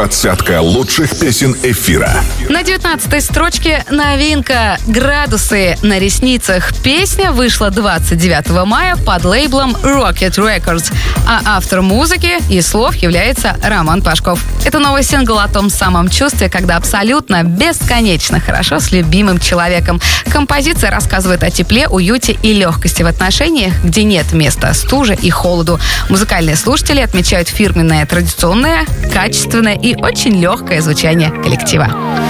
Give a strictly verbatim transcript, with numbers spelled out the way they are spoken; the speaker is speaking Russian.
Двадцатка лучших песен эфира. На девятнадцатой строчке новинка «Градусы на ресницах». Песня вышла двадцать девятого мая под лейблом Rocket Records, а автором музыки и слов является Роман Пашков. Это новый сингл о том самом чувстве, когда абсолютно бесконечно хорошо с любимым человеком. Композиция рассказывает о тепле, уюте и легкости в отношениях, где нет места стуже и холоду. Музыкальные слушатели отмечают фирменное, традиционное, качественное и очень легкое звучание коллектива.